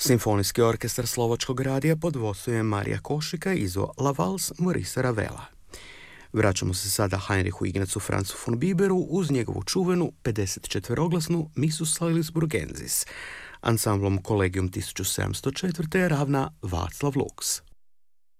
Simfonijski orkestar Slovačkog radija pod vodstvom Marija Košika izveo La Valse Maurice Ravela. Vraćamo se sada Heinrichu Ignacu Francu von Biberu uz njegovu čuvenu 54-oglasnu Misu Salisburgensis. Ansamblom Collegium 1704. ravna Václav Lux.